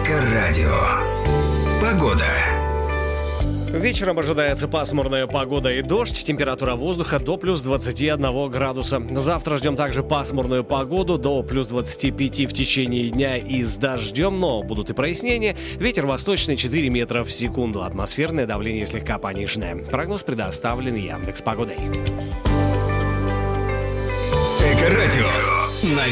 Эко-радио. Погода. Вечером ожидается пасмурная погода и дождь. Температура воздуха до плюс 21 градуса. Завтра ждем также пасмурную погоду до плюс 25 в течение дня и с дождем, но будут и прояснения. Ветер восточный 4 метра в секунду. Атмосферное давление слегка пониженное. Прогноз предоставлен Яндекс.Погодой. Эко-радио.